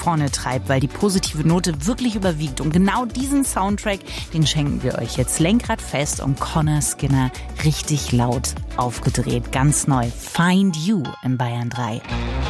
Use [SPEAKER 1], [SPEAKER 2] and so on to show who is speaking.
[SPEAKER 1] vorne treibt, weil die positive Note wirklich überwiegt. Und genau diesen Soundtrack, den schenken wir euch jetzt. Lenkrad fest und Conor Skinner richtig laut aufgedreht. Ganz neu. Find You in Bayern 3.